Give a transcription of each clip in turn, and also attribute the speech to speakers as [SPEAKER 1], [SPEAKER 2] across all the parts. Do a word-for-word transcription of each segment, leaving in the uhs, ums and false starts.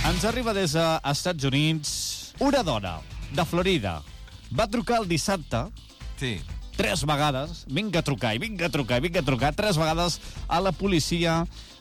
[SPEAKER 1] Ens arriba des dels Estats Units una dona de Florida. Va trucar el dissabte
[SPEAKER 2] Sí.
[SPEAKER 1] tres vegades, vinga a trucar, i vinga a trucar, i vinga a trucar, tres vegades a la policia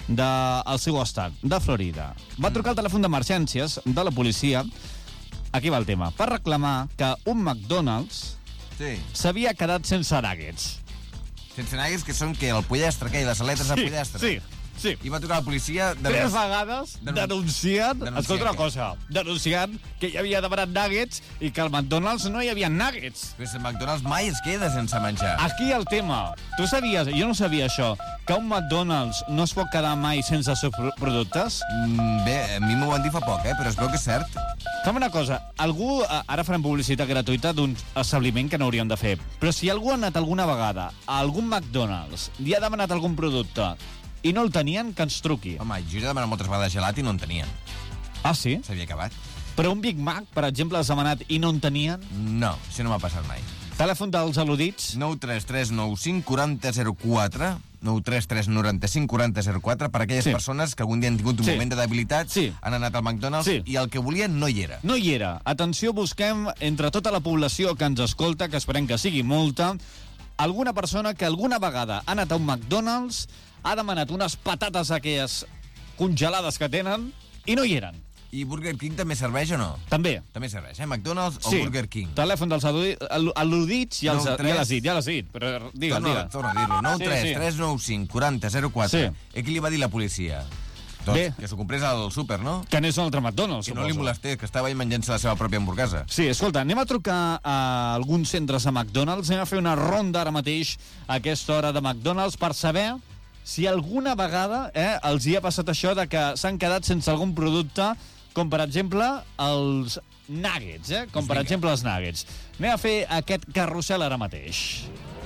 [SPEAKER 1] del seu estat, de Florida. Va trucar al telèfon d'emergències de la policia, aquí va el tema, per reclamar que un McDonald's
[SPEAKER 2] Sí.
[SPEAKER 1] s'havia quedat sense nuggets.
[SPEAKER 2] Sense nuggets, que són que el pollastre, que i les aletes de pollastre.
[SPEAKER 1] Sí, sí.
[SPEAKER 2] I va trucar a la policia... De
[SPEAKER 1] Tres
[SPEAKER 2] les...
[SPEAKER 1] vegades
[SPEAKER 2] Denun-
[SPEAKER 1] denunciant,
[SPEAKER 2] denunciant
[SPEAKER 1] escolta una
[SPEAKER 2] què?
[SPEAKER 1] cosa, denunciant que hi havia demanat nuggets i que al McDonald's no hi havia nuggets.
[SPEAKER 2] Però si el McDonald's mai es queda sense menjar.
[SPEAKER 1] Aquí el tema. Tu sabies, jo no sabia això, que un McDonald's no es pot quedar mai sense els seus pro- productes?
[SPEAKER 2] Mm, bé, a mi m'ho van dir fa poc, eh? Però es veu que és cert.
[SPEAKER 1] Fem una cosa, algú, eh, ara farem publicitat gratuïta d'un establiment que no hauríem de fer, però si algú ha anat alguna vegada a algun McDonald's i ha demanat algun producte i no el tenien, que ens truqui.
[SPEAKER 2] Home, jo he demanat moltes vegades gelat i no en tenien.
[SPEAKER 1] Ah, sí?
[SPEAKER 2] S'havia acabat.
[SPEAKER 1] Però un Big Mac, per exemple, has demanat i no en tenien?
[SPEAKER 2] No, això no m'ha passat mai.
[SPEAKER 1] Telèfon dels al·ludits?
[SPEAKER 2] nou tres tres nou cinc quatre zero zero quatre nou tres tres nou cinc quatre zero zero quatre per a aquelles
[SPEAKER 1] Sí.
[SPEAKER 2] persones que algun dia han tingut un
[SPEAKER 1] Sí.
[SPEAKER 2] moment de debilitat,
[SPEAKER 1] Sí.
[SPEAKER 2] han anat al McDonald's
[SPEAKER 1] Sí.
[SPEAKER 2] i el que volien no hi era.
[SPEAKER 1] No hi era. Atenció, busquem entre tota la població que ens escolta, que esperem que sigui molta, alguna persona que alguna vegada ha anat a un McDonald's, ha demanat unes patates aquelles congelades que tenen i no hi eren.
[SPEAKER 2] I Burger King també serveix o no?
[SPEAKER 1] També.
[SPEAKER 2] També serveix, eh? McDonald's o Burger King?
[SPEAKER 1] Telèfon dels al·ludi- al- al·ludits, ja, els,
[SPEAKER 2] nou tres
[SPEAKER 1] ja l'has dit, ja l'has dit, però digue'l,
[SPEAKER 2] Torno,
[SPEAKER 1] digue'l.
[SPEAKER 2] torno a dir-lo. nou tres tres nou cinc quatre zero quatre.
[SPEAKER 1] Sí.
[SPEAKER 2] I qui li va dir la policia? Doncs
[SPEAKER 1] Bé.
[SPEAKER 2] que s'ho comprés al súper, no?
[SPEAKER 1] Que anés a un altre McDonald's,
[SPEAKER 2] Que no li
[SPEAKER 1] suposo.
[SPEAKER 2] molestés, que estava ell menjant-se la seva pròpia hamburguesa.
[SPEAKER 1] Sí, escolta, anem a trucar a alguns centres de McDonald's, anem a fer una ronda ara mateix a aquesta hora de McDonald's per saber si alguna vegada eh, els hi ha passat això de que s'han quedat sense algun producte, com per exemple els nuggets, eh? com per
[SPEAKER 2] Vinga.
[SPEAKER 1] exemple els nuggets. Anem a fer aquest carrusel ara mateix.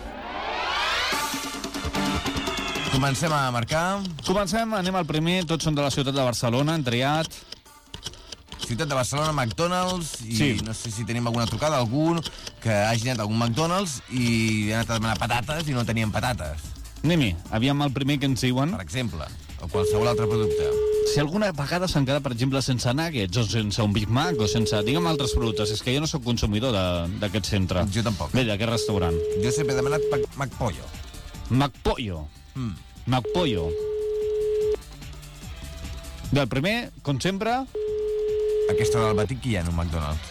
[SPEAKER 2] Comencem a marcar.
[SPEAKER 1] Comencem, anem al primer, tots són de la ciutat de Barcelona, han triat.
[SPEAKER 2] Ciutat de Barcelona, McDonald's, i
[SPEAKER 1] Sí.
[SPEAKER 2] no sé si tenim alguna trucada, algun que hagi anat a algun McDonald's i ha anat a demanar patates i no tenien patates,
[SPEAKER 1] Anem-hi, aviam el primer que ens diuen.
[SPEAKER 2] per exemple, o qualsevol altre producte.
[SPEAKER 1] Si alguna vegada s'han quedat, per exemple, sense nuggets o sense un Big Mac o sense, digue'm, altres productes. És que jo no sóc consumidor de- d'aquest centre.
[SPEAKER 2] Jo tampoc.
[SPEAKER 1] Bé, d'aquest restaurant.
[SPEAKER 2] Jo sempre he demanat Mac McPollo.
[SPEAKER 1] McPollo.
[SPEAKER 2] Mm.
[SPEAKER 1] McPollo. Bé, el primer, com sempre...
[SPEAKER 2] A aquesta hora del matí qui hi ha en un McDonald's?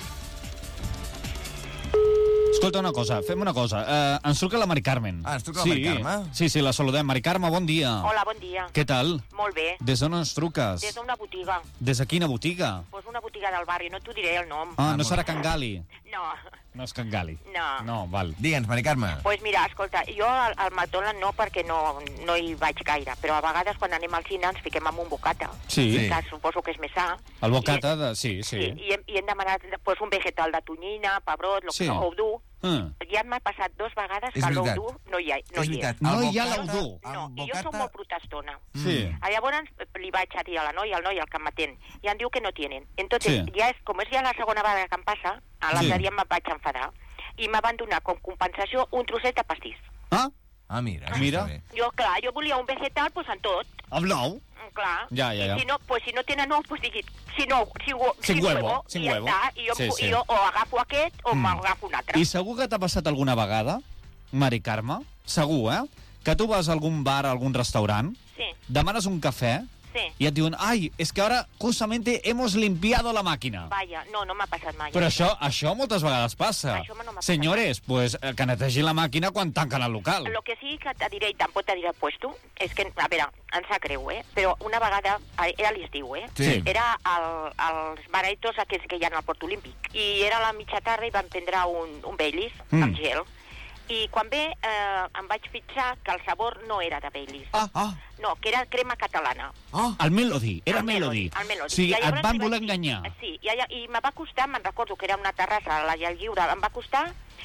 [SPEAKER 1] Escolta una cosa, fem una cosa. Eh, ens truca la Mari Carmen.
[SPEAKER 2] Ah, ens truca la
[SPEAKER 1] sí,
[SPEAKER 2] Mari Carme?
[SPEAKER 1] Sí, sí, la saludem. Mari Carme, bon dia.
[SPEAKER 3] Hola, bon dia.
[SPEAKER 1] Què tal?
[SPEAKER 3] Molt bé.
[SPEAKER 1] Des d'on ens truques?
[SPEAKER 3] Des d'una botiga.
[SPEAKER 1] Des de quina botiga?
[SPEAKER 3] Pues una botiga del barri, no t'ho diré el nom.
[SPEAKER 1] Ah,
[SPEAKER 2] Ah,
[SPEAKER 1] no
[SPEAKER 2] molt
[SPEAKER 1] serà
[SPEAKER 2] bé.
[SPEAKER 1] Can Gali?
[SPEAKER 3] No.
[SPEAKER 1] No és Can Gali.
[SPEAKER 3] No.
[SPEAKER 1] No, val.
[SPEAKER 2] Digue'ns, Mari Carme.
[SPEAKER 3] Pues mira, escolta, jo al, al McDonald's no, perquè no, no hi vaig gaire, però a vegades quan anem al cine ens fiquem amb un bocata,
[SPEAKER 1] Sí.
[SPEAKER 2] Sí.
[SPEAKER 3] que suposo que és més sa.
[SPEAKER 1] El bocata de... Sí,
[SPEAKER 3] I,
[SPEAKER 1] sí.
[SPEAKER 3] sí, i, hem, i hem demanat pues, un vegetal de tonyina, pebrot, lo
[SPEAKER 1] Sí.
[SPEAKER 3] que ou dur.
[SPEAKER 1] Ah.
[SPEAKER 3] Ja m'ha passat dos vegades
[SPEAKER 2] És
[SPEAKER 3] que l'ou
[SPEAKER 2] veritat.
[SPEAKER 3] dur no hi, ha, no
[SPEAKER 2] és
[SPEAKER 3] hi
[SPEAKER 2] veritat.
[SPEAKER 3] és.
[SPEAKER 1] No
[SPEAKER 2] El
[SPEAKER 1] hi ha
[SPEAKER 2] bocata-
[SPEAKER 1] l'ou dur.
[SPEAKER 2] el
[SPEAKER 3] No, i jo
[SPEAKER 2] bocata-
[SPEAKER 3] soc molt protestona.
[SPEAKER 1] Sí.
[SPEAKER 3] A llavors li vaig a dir a la noia, al noi, al que m'atén, i em diu que no tienen. Entonces,
[SPEAKER 1] Sí.
[SPEAKER 3] ja és, com és ja la segona vegada que em passa, a l'altre
[SPEAKER 1] Sí.
[SPEAKER 3] dia em vaig enfadar, i me van donar com compensació un trosset de pastís.
[SPEAKER 1] Ah,
[SPEAKER 2] Ah, mira.
[SPEAKER 1] Mira.
[SPEAKER 2] està bé.
[SPEAKER 3] Jo, clar, jo volia un vegetal, pues en tot.
[SPEAKER 1] amb l'ou?
[SPEAKER 3] Mm, Clar.
[SPEAKER 1] Ja, ja, ja.
[SPEAKER 3] I si no, pues si no tenen ou, pues digui, si no, si, hu-
[SPEAKER 1] Sin
[SPEAKER 3] sin
[SPEAKER 1] huevo,
[SPEAKER 3] huevo,
[SPEAKER 1] sin
[SPEAKER 3] i ja
[SPEAKER 1] huevo.
[SPEAKER 3] està. I jo,
[SPEAKER 1] Sí,
[SPEAKER 3] em-
[SPEAKER 1] sí.
[SPEAKER 3] i jo o agafo aquest o
[SPEAKER 1] Mm.
[SPEAKER 3] m'agafo un altre.
[SPEAKER 1] I segur que t'ha passat alguna vegada, Mari Carme, segur, eh? Que tu vas a algun bar, a algun restaurant,
[SPEAKER 3] Sí,
[SPEAKER 1] demanes un cafè
[SPEAKER 3] sí.
[SPEAKER 1] i et diuen, ai, és que ara justamente hemos limpiado la màquina.
[SPEAKER 3] Vaja, no, no m'ha passat mai.
[SPEAKER 1] Però això, això moltes vegades passa.
[SPEAKER 3] Això no m'ha passat.
[SPEAKER 1] Senyores, pues, eh, que netegin la màquina quan tanquen el local.
[SPEAKER 3] Lo que sí que te diré, i tampoc te diré puesto, és que, a veure, em sap greu, eh? Però una vegada, eh, era l'estiu, eh?
[SPEAKER 2] Sí.
[SPEAKER 3] Era el, els baretos aquests que hi ha al Port Olímpic. I era a la mitja tarda i vam prendre un, un Baileys
[SPEAKER 1] Mm.
[SPEAKER 3] amb gel. I quan ve eh, em vaig fixar que el sabor no era de Baileys.
[SPEAKER 1] Ah,
[SPEAKER 2] Ah,
[SPEAKER 3] No, que era crema catalana.
[SPEAKER 2] ah.
[SPEAKER 1] el Melody, era
[SPEAKER 3] El
[SPEAKER 1] Melody.
[SPEAKER 3] El Melody.
[SPEAKER 1] O sigui,
[SPEAKER 3] I
[SPEAKER 1] et
[SPEAKER 3] llavors
[SPEAKER 1] van
[SPEAKER 3] li vaig
[SPEAKER 1] voler
[SPEAKER 3] dir-
[SPEAKER 1] enganyar.
[SPEAKER 3] Sí, i, allà, i me va costar, me'n recordo que era una terrassa a la Llar Lliure, em va costar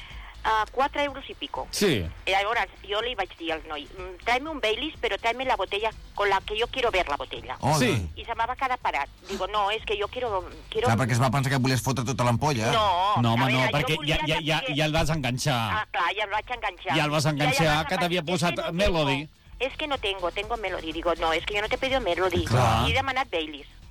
[SPEAKER 3] uh, quatre euros i pico.
[SPEAKER 1] Sí.
[SPEAKER 3] Y ahora yo le iba a decir al noi, "Mm, tráeme un Baileys, pero tráeme la botella con la que yo quiero ver la botella.
[SPEAKER 2] Oh,
[SPEAKER 1] Sí.
[SPEAKER 2] doncs.
[SPEAKER 3] Y se me va a quedar parat. Digo, no, es que yo quiero... quiero...
[SPEAKER 2] Clar, perquè es va pensar que volies fotre tota l'ampolla.
[SPEAKER 3] No,
[SPEAKER 1] No, home,
[SPEAKER 3] a
[SPEAKER 1] no,
[SPEAKER 3] veure, jo
[SPEAKER 1] perquè
[SPEAKER 3] volia
[SPEAKER 1] ja, ja, ja,
[SPEAKER 3] saber-
[SPEAKER 1] ja el vas enganxar.
[SPEAKER 3] Ah, clar, ja el vaig enganxar.
[SPEAKER 1] Ja el vas enganxar,
[SPEAKER 3] Ja, ja el
[SPEAKER 1] que
[SPEAKER 3] vas
[SPEAKER 1] t'havia
[SPEAKER 3] enganxar.
[SPEAKER 1] posat
[SPEAKER 3] Es que no
[SPEAKER 1] Melody.
[SPEAKER 3] tengo, Es que no tengo, tengo Melody. Digo, no, es que yo no te he pedido Melody.
[SPEAKER 1] Clar.
[SPEAKER 3] I he demanat Baileys.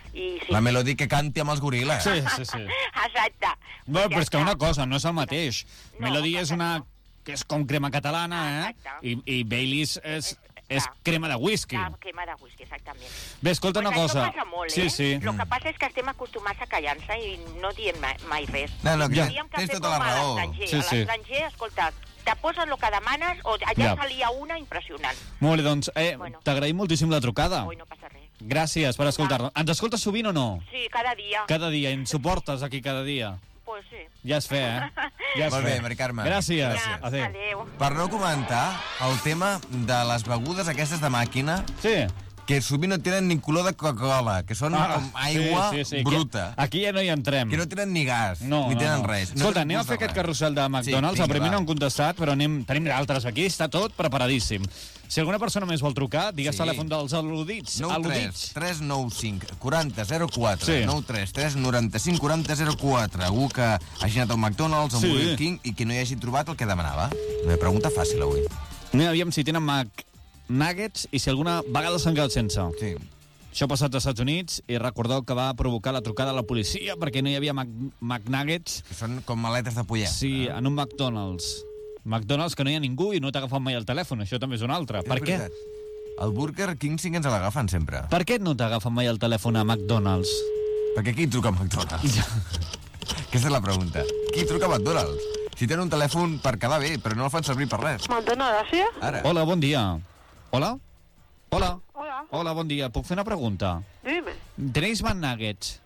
[SPEAKER 3] I, sí,
[SPEAKER 2] La Melody que canti amb els goril·les.
[SPEAKER 1] Sí, sí, sí.
[SPEAKER 3] Exacte.
[SPEAKER 1] No,
[SPEAKER 3] Ja
[SPEAKER 1] però és que
[SPEAKER 3] està.
[SPEAKER 1] una cosa, no és el mateix.
[SPEAKER 3] No,
[SPEAKER 1] Melody és una...
[SPEAKER 3] no.
[SPEAKER 1] que és com crema catalana, eh?
[SPEAKER 3] Exacte.
[SPEAKER 1] I, i Baileys és, és
[SPEAKER 3] Clar.
[SPEAKER 1] crema de whisky.
[SPEAKER 3] La crema de whisky, exactament.
[SPEAKER 1] Bé, escolta una
[SPEAKER 3] Pues
[SPEAKER 1] cosa.
[SPEAKER 3] això passa molt,
[SPEAKER 1] Sí,
[SPEAKER 3] eh?
[SPEAKER 1] sí.
[SPEAKER 3] El que passa és que estem acostumats a callar-nos i no diem mai, mai res.
[SPEAKER 2] No, no,
[SPEAKER 1] Ja.
[SPEAKER 3] Hauríem que
[SPEAKER 2] tens
[SPEAKER 3] fer
[SPEAKER 2] tota la
[SPEAKER 3] com a
[SPEAKER 2] raó.
[SPEAKER 3] l'estranger.
[SPEAKER 1] Sí,
[SPEAKER 3] A
[SPEAKER 1] sí.
[SPEAKER 3] l'estranger, escolta, te poses el que demanes o allà
[SPEAKER 1] Ja.
[SPEAKER 3] salia una impressionant.
[SPEAKER 1] Molt bé, doncs, eh,
[SPEAKER 3] Bueno.
[SPEAKER 1] t'agraïm moltíssim la trucada.
[SPEAKER 3] Ui, no passa res.
[SPEAKER 1] Gràcies per escoltar-nos. Ens escoltes sovint o no?
[SPEAKER 3] Sí, cada dia.
[SPEAKER 1] Cada dia, ens suportes aquí cada dia.
[SPEAKER 3] Pues sí.
[SPEAKER 1] Ja és fe, eh? Ja és
[SPEAKER 2] Molt
[SPEAKER 1] fe.
[SPEAKER 2] bé, Mari Carme.
[SPEAKER 1] Gràcies.
[SPEAKER 3] Ja,
[SPEAKER 1] Adéu.
[SPEAKER 3] adéu.
[SPEAKER 2] Per no comentar el tema de les begudes aquestes de màquina,
[SPEAKER 1] Sí.
[SPEAKER 2] que sovint no tenen ni color de Coca-Cola, que són
[SPEAKER 1] Ah,
[SPEAKER 2] com aigua
[SPEAKER 1] sí, sí, sí.
[SPEAKER 2] bruta,
[SPEAKER 1] Aquí, aquí ja no hi entrem.
[SPEAKER 2] que no tenen ni gas,
[SPEAKER 1] No,
[SPEAKER 2] ni
[SPEAKER 1] no,
[SPEAKER 2] tenen
[SPEAKER 1] no.
[SPEAKER 2] res. No
[SPEAKER 1] Escolta,
[SPEAKER 2] tenen
[SPEAKER 1] anem a
[SPEAKER 2] gust
[SPEAKER 1] fer
[SPEAKER 2] de
[SPEAKER 1] aquest
[SPEAKER 2] res.
[SPEAKER 1] carrusel de McDonald's.
[SPEAKER 2] Sí,
[SPEAKER 1] El primer
[SPEAKER 2] vinga,
[SPEAKER 1] no
[SPEAKER 2] va.
[SPEAKER 1] han contestat, però anem, tenim d'altres aquí. Està tot preparadíssim. Si alguna persona més vol trucar, digues
[SPEAKER 2] Sí.
[SPEAKER 1] telèfon dels al·ludits.
[SPEAKER 2] nou tres
[SPEAKER 1] Al·ludits.
[SPEAKER 2] tres nou cinc quaranta zero quatre
[SPEAKER 1] Sí.
[SPEAKER 2] nou tres tres noranta cinc quaranta zero quatre. Algú que hagi anat a un McDonald's, a un
[SPEAKER 1] Sí.
[SPEAKER 2] Burger King i que no hi hagi trobat el que demanava. Una pregunta fàcil avui.
[SPEAKER 1] Anem, aviam si tenen McNuggets i si alguna vegada s'han quedat sense.
[SPEAKER 2] Sí.
[SPEAKER 1] Això ha passat als Estats Units i recordeu que va provocar la trucada a la policia perquè no hi havia Mac McNuggets.
[SPEAKER 2] Que són com maletes de pollet.
[SPEAKER 1] Sí, en un McDonald's. McDonald's que no hi ha ningú i no t'ha agafat mai el telèfon. Això també és un altre.
[SPEAKER 2] És
[SPEAKER 1] Per què?
[SPEAKER 2] veritat. El Burger King sí que ens l'agafen sempre.
[SPEAKER 1] Per què no t'agafen mai el telèfon a McDonald's?
[SPEAKER 2] Perquè qui truca a McDonald's? Aquesta és la pregunta. Qui truca a McDonald's? Si tenen un telèfon per quedar bé, però no el fan servir per res.
[SPEAKER 4] McDonald's, sí?
[SPEAKER 2] Ara.
[SPEAKER 1] Hola, bon dia. Hola? Hola?
[SPEAKER 4] Hola,
[SPEAKER 1] Hola, bon dia. Puc fer una pregunta?
[SPEAKER 4] dime.
[SPEAKER 1] Tenéis McNuggets?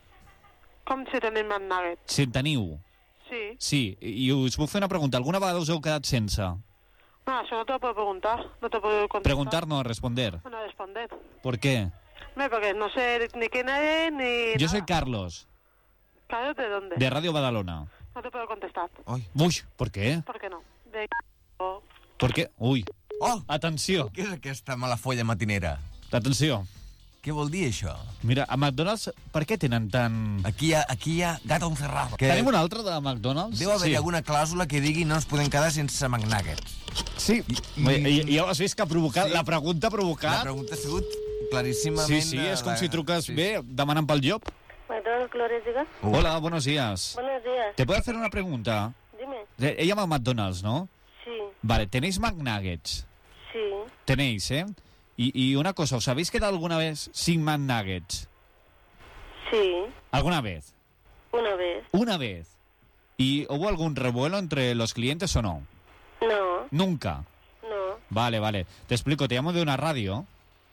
[SPEAKER 4] Com si tenim McNuggets?
[SPEAKER 1] Si en teniu?
[SPEAKER 4] Sí.
[SPEAKER 1] Sí, i us puc fer una pregunta. Alguna vegada us heu quedat sense?
[SPEAKER 4] No, eso no te lo puedo preguntar. No te puedo contestar.
[SPEAKER 1] Preguntar, no responder.
[SPEAKER 4] No responder.
[SPEAKER 1] ¿Por qué?
[SPEAKER 4] No, porque no sé ni quién eres ni
[SPEAKER 1] Yo
[SPEAKER 4] nada.
[SPEAKER 1] soy Carlos,
[SPEAKER 4] ¿Carlos de dónde?
[SPEAKER 1] de Radio Badalona.
[SPEAKER 4] No te puedo contestar.
[SPEAKER 2] Ui.
[SPEAKER 1] Uy, ¿por qué?
[SPEAKER 4] ¿Por qué no? De...
[SPEAKER 1] ¿Por qué? Uy,
[SPEAKER 2] Oh!
[SPEAKER 1] atenció,
[SPEAKER 2] Què és aquesta mala folla matinera?
[SPEAKER 1] atenció.
[SPEAKER 2] Què vol dir això?
[SPEAKER 1] Mira, a McDonald's, per què tenen tan...
[SPEAKER 2] Aquí hi ha, aquí hi ha gato encerrado. Que
[SPEAKER 1] Tenim un altre de McDonald's?
[SPEAKER 2] deu haver
[SPEAKER 1] sí.
[SPEAKER 2] alguna clàusula que digui no ens podem quedar sense McNuggets.
[SPEAKER 1] Sí,
[SPEAKER 2] I-
[SPEAKER 1] I, i, ja ho has vist que ha provocat,
[SPEAKER 2] Sí.
[SPEAKER 1] la pregunta ha
[SPEAKER 2] La
[SPEAKER 1] provocat...
[SPEAKER 2] pregunta ha sigut claríssimament...
[SPEAKER 1] Sí, sí, és com
[SPEAKER 2] la-
[SPEAKER 1] si truques
[SPEAKER 2] sí.
[SPEAKER 1] bé, demanant pel llop.
[SPEAKER 5] McDonald's Glorias, diga.
[SPEAKER 2] Uh.
[SPEAKER 1] Hola, buenos días.
[SPEAKER 5] Buenos días.
[SPEAKER 1] ¿Te puedo hacer una pregunta?
[SPEAKER 5] Dime.
[SPEAKER 1] Eh, He llamado a McDonald's, ¿no?
[SPEAKER 5] Sí,
[SPEAKER 1] Vale, ¿tenéis McNuggets?
[SPEAKER 5] sí,
[SPEAKER 1] Tenéis, ¿eh? Y, y una cosa, ¿os habéis quedado alguna vez sin McNuggets?
[SPEAKER 5] sí.
[SPEAKER 1] ¿Alguna vez?
[SPEAKER 5] Una vez.
[SPEAKER 1] Una vez. ¿Y hubo algún revuelo entre los clientes o no?
[SPEAKER 5] No,
[SPEAKER 1] Nunca.
[SPEAKER 5] no.
[SPEAKER 1] Vale, vale. Te explico, te llamo de una radio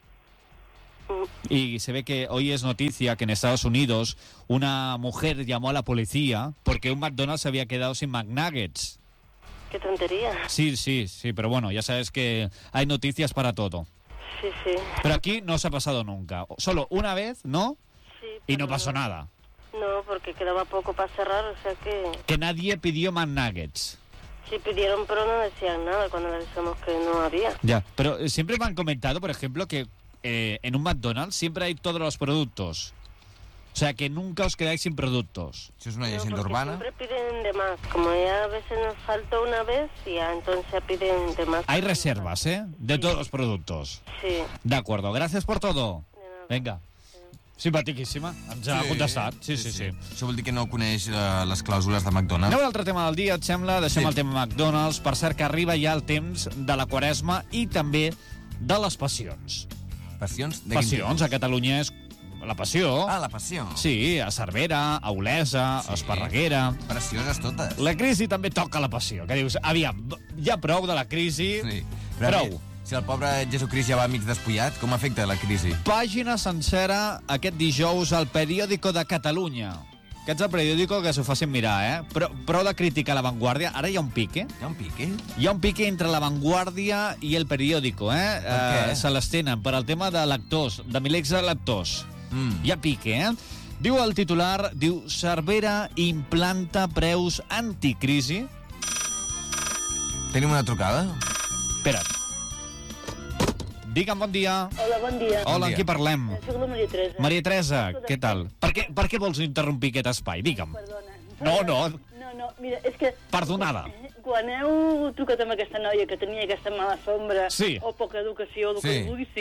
[SPEAKER 5] Mm,
[SPEAKER 1] y se ve que hoy es noticia que en Estados Unidos una mujer llamó a la policía porque un McDonald's se había quedado sin McNuggets.
[SPEAKER 5] Qué tontería.
[SPEAKER 1] Sí, sí, sí, pero bueno, ya sabes que hay noticias para todo.
[SPEAKER 5] Sí, sí.
[SPEAKER 1] Pero aquí no se ha pasado nunca. Solo una vez, ¿no?
[SPEAKER 5] Sí,
[SPEAKER 1] Y no
[SPEAKER 5] pero
[SPEAKER 1] pasó nada.
[SPEAKER 5] No, porque quedaba poco para cerrar, o sea que...
[SPEAKER 1] Que nadie pidió McNuggets.
[SPEAKER 5] Sí pidieron, pero no decían nada cuando le avisamos que no había.
[SPEAKER 1] Ya, pero eh, siempre me han comentado, por ejemplo, que eh, en un McDonald's siempre hay todos los productos. O sea, que nunca os quedáis sin productos.
[SPEAKER 2] Això és una
[SPEAKER 5] No,
[SPEAKER 2] llegenda
[SPEAKER 5] porque
[SPEAKER 2] urbana.
[SPEAKER 5] siempre piden de más. Como ya a veces nos faltó una vez, y ya entonces ya piden de más.
[SPEAKER 1] Hay reservas, ¿eh? De todos los productos.
[SPEAKER 5] Sí.
[SPEAKER 1] De acuerdo, gracias por todo.
[SPEAKER 5] De nada.
[SPEAKER 1] Venga. Simpaticíssima, ens ha contestat. Sí, sí, sí.
[SPEAKER 2] Això vol dir que no coneix uh, les clàusules de McDonald's.
[SPEAKER 1] Anem a l'altre tema del dia, et sembla? Deixem
[SPEAKER 2] Sí.
[SPEAKER 1] el tema McDonald's. Per cert, que arriba ja el temps de la Quaresma i també de les passions.
[SPEAKER 2] Passions? De quin
[SPEAKER 1] Passions,
[SPEAKER 2] tipus?
[SPEAKER 1] a Catalunya és la passió.
[SPEAKER 2] Ah, la passió.
[SPEAKER 1] Sí, a Cervera, a Olesa,
[SPEAKER 2] Sí.
[SPEAKER 1] a Esparreguera.
[SPEAKER 2] Precioses totes.
[SPEAKER 1] La crisi també toca la passió, que dius, aviam, ja prou de la crisi,
[SPEAKER 2] Sí.
[SPEAKER 1] prou.
[SPEAKER 2] Si el pobre Jesucrist ja va mig despullat, com afecta la crisi?
[SPEAKER 1] Pàgina sencera aquest dijous al Periódico de Catalunya. Aquest és el periòdico que s'ho facin mirar, eh? Però, prou de crítica a La Vanguardia. Ara hi ha un pique.
[SPEAKER 2] Hi ha un pique?
[SPEAKER 1] Hi ha un pique entre La Vanguardia i el periòdico, eh?
[SPEAKER 2] Per què?
[SPEAKER 1] Eh, se les tenen per al tema de lectors, de milers de lectors.
[SPEAKER 2] Mm.
[SPEAKER 1] Hi ha pique, eh? Diu el titular, diu, Cervera implanta preus anticrisi.
[SPEAKER 2] Tenim una trucada?
[SPEAKER 1] Espera't. Digue'm, bon dia.
[SPEAKER 5] Hola, bon dia.
[SPEAKER 1] Hola,
[SPEAKER 2] dia.
[SPEAKER 1] amb qui parlem?
[SPEAKER 5] Soc la Maria Teresa.
[SPEAKER 1] Maria Teresa, què tal? Per què, per què vols interrompir aquest espai? Digue'm.
[SPEAKER 5] Perdona.
[SPEAKER 1] No, no,
[SPEAKER 5] No, no, mira, és que...
[SPEAKER 1] perdonada.
[SPEAKER 5] Quan heu trucat amb aquesta noia que tenia aquesta mala sombra
[SPEAKER 1] Sí.
[SPEAKER 5] o poca educació, o el
[SPEAKER 2] Sí.
[SPEAKER 5] que vulgui ser,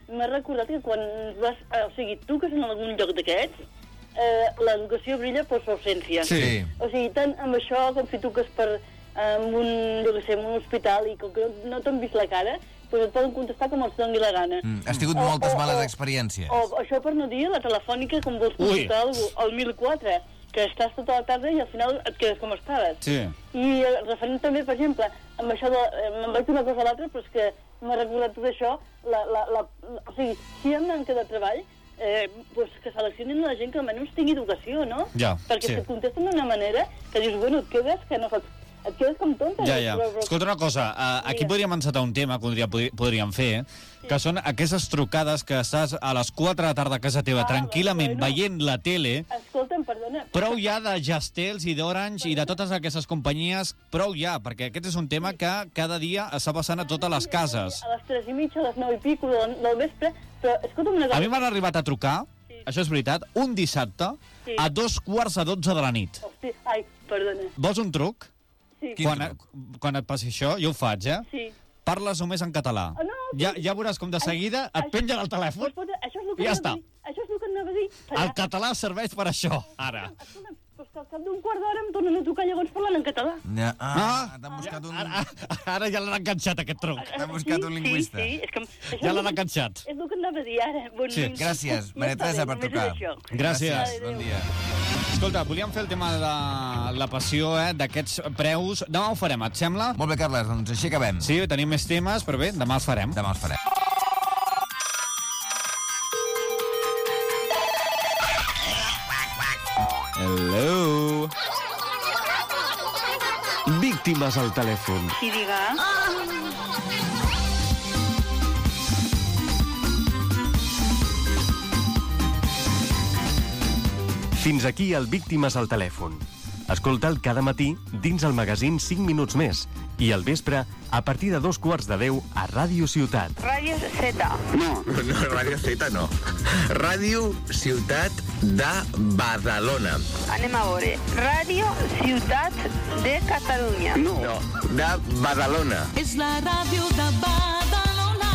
[SPEAKER 6] m'ha recordat que quan vas... O sigui, tu que ets en algun lloc d'aquests, eh, l'educació brilla per su ausència.
[SPEAKER 2] Sí.
[SPEAKER 6] O sigui, tant amb això com si truques per en un, jo què sé, en un hospital i com que no, no t'han vist la cara, doncs et poden contestar com els doni la gana.
[SPEAKER 2] Mm, has tingut
[SPEAKER 6] O-
[SPEAKER 2] moltes
[SPEAKER 6] o-
[SPEAKER 2] males
[SPEAKER 6] o-
[SPEAKER 2] experiències.
[SPEAKER 6] O això per no dir la telefònica com vols consultar algú, el mil quatre, que estàs tota la tarda i al final et quedes com estaves.
[SPEAKER 1] Sí.
[SPEAKER 6] I eh, referent també, per exemple, amb això de... Eh, me'n vaig d'una cosa a l'altra, però és que m'ha recordat tot això, la, la, la, la, o sigui, si hi ha manca de treball, eh, pues que seleccionin la gent que almenys tingui educació, no?
[SPEAKER 1] Ja,
[SPEAKER 6] Perquè
[SPEAKER 1] sí.
[SPEAKER 6] si et contesten d'una manera que dius, bueno, et quedes que no saps... Et quedes com tonta.
[SPEAKER 1] Ja, ja.
[SPEAKER 6] Però, però...
[SPEAKER 1] Escolta una cosa, uh, aquí podríem encetar un tema que podria, podríem fer, que són aquestes trucades que estàs a les quatre de la tarda a casa teva,
[SPEAKER 6] Ah,
[SPEAKER 1] tranquil·lament,
[SPEAKER 6] bueno.
[SPEAKER 1] veient la tele.
[SPEAKER 6] Escolta'm, perdona.
[SPEAKER 1] Prou ja de Jastels i d'Orange i de totes aquestes companyies, prou ja, perquè aquest és un tema que cada dia està passant a totes les cases.
[SPEAKER 6] A les tres i mitja, a les nou i pico del, del vespre, però escolta'm una cosa...
[SPEAKER 1] A mi m'han arribat a trucar,
[SPEAKER 6] Sí.
[SPEAKER 1] això és veritat, un dissabte,
[SPEAKER 6] Sí.
[SPEAKER 1] a dos quarts a dotze de la nit.
[SPEAKER 6] Hosti, ai, perdona.
[SPEAKER 1] Vols un truc?
[SPEAKER 6] Sí.
[SPEAKER 2] Quin
[SPEAKER 1] Quan,
[SPEAKER 2] truc?
[SPEAKER 1] quan et passi això, jo ho faig, eh?
[SPEAKER 6] Sí.
[SPEAKER 1] Parles només en català.
[SPEAKER 6] Oh, no,
[SPEAKER 1] ja, ja veuràs com de seguida et
[SPEAKER 6] Això-
[SPEAKER 1] pengen el telèfon.
[SPEAKER 6] Pues, pues, això és el que
[SPEAKER 1] I ja
[SPEAKER 6] anava
[SPEAKER 1] està.
[SPEAKER 6] a dir. Això és el que anava a dir.
[SPEAKER 1] El català serveix per això, ara.
[SPEAKER 6] Escolta'm, pues que al cap d'un quart d'hora em tornen a trucar llavors parlant en català.
[SPEAKER 2] Ja, ah,
[SPEAKER 1] Ah,
[SPEAKER 2] t'han buscat un...
[SPEAKER 1] Ara, ara ja l'han enganxat, aquest truc.
[SPEAKER 2] T'han buscat un lingüista.
[SPEAKER 6] Sí, sí, és que... Això
[SPEAKER 1] Ja
[SPEAKER 6] és
[SPEAKER 1] l'han
[SPEAKER 6] el-
[SPEAKER 1] enganxat.
[SPEAKER 6] És el que anava a dir ara. Bon,
[SPEAKER 1] Sí.
[SPEAKER 2] Gràcies,
[SPEAKER 6] Ja
[SPEAKER 2] Maria
[SPEAKER 6] està
[SPEAKER 2] Teresa,
[SPEAKER 6] bé,
[SPEAKER 2] per
[SPEAKER 6] només
[SPEAKER 2] trucar.
[SPEAKER 6] és això.
[SPEAKER 1] Gràcies.
[SPEAKER 2] Bon dia.
[SPEAKER 1] Escolta, volíem fer el tema de la passió, eh, d'aquests preus. Demà ho farem, et sembla?
[SPEAKER 2] Molt bé, Carles, doncs així acabem.
[SPEAKER 1] Sí, tenim més temes, però bé, demà els farem.
[SPEAKER 2] Demà els farem.
[SPEAKER 1] Hello.
[SPEAKER 7] Víctimes al telèfon.
[SPEAKER 6] Sí, diga.
[SPEAKER 7] Fins aquí el Víctimes al telèfon. Escolta'l cada matí dins el magazín cinc minuts més i al vespre a partir de dos quarts de deu a Ràdio Ciutat.
[SPEAKER 3] Ràdio Z.
[SPEAKER 8] No, no, Ràdio Z no. Ràdio Ciutat de Badalona.
[SPEAKER 3] Anem a veure. Ràdio Ciutat de Catalunya.
[SPEAKER 8] No, no, de Badalona.
[SPEAKER 9] És la ràdio de Badalona.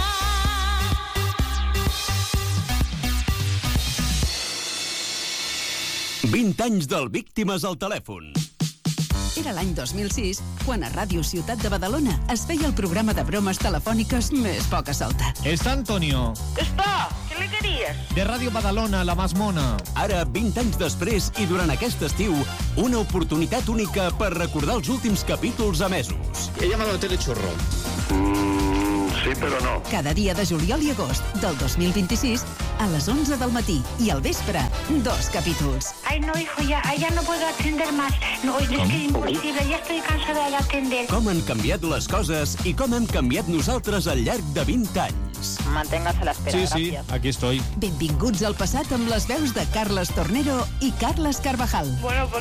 [SPEAKER 10] vint anys del Víctimes al telèfon.
[SPEAKER 9] Era l'any dos mil sis, quan a Ràdio Ciutat de Badalona es feia el programa de bromes telefòniques més poca solta.
[SPEAKER 1] Está Antonio,
[SPEAKER 3] Està, què li queries?
[SPEAKER 1] de Radio Badalona, la más mona.
[SPEAKER 10] Ara, vint anys després i durant aquest estiu, una oportunitat única per recordar els últims capítols emesos.
[SPEAKER 1] He llamado a Telechurro.
[SPEAKER 8] Sí, però no.
[SPEAKER 9] Cada dia de juliol i agost del dos mil vint-i-sis a les onze del matí i al vespre, dos capítols.
[SPEAKER 3] Ay, no, hijo, ya, ya no puedo atender más. No, es que es imposible, ya estoy cansada de atender.
[SPEAKER 10] Com han canviat les coses i com hem canviat nosaltres al llarg de vint anys.
[SPEAKER 3] Manténgase la espera,
[SPEAKER 1] Sí, sí,
[SPEAKER 3] gracias.
[SPEAKER 1] aquí estoy.
[SPEAKER 9] Benvinguts al passat amb les veus de Carles Tornero i Carles Carvajal.
[SPEAKER 3] Bueno,